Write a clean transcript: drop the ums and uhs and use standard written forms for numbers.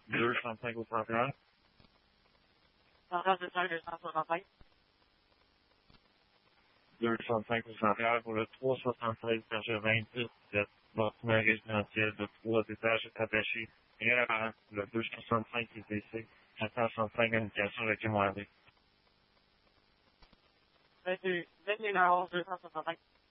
265 au central. Central de 265. 265 au central pour le 376 Bergevin 17, bâtiment résidentiel de 3 étages attachés et apparent. Le 265 ITC, 465 indication avec MORD. 21h11 265.